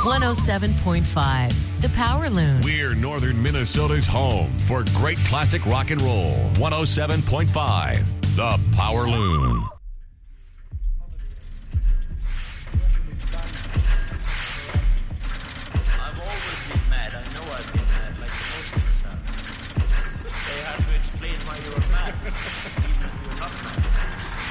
107.5, The Power Loon. We're Northern Minnesota's home for great classic rock and roll. 107.5, The Power Loon.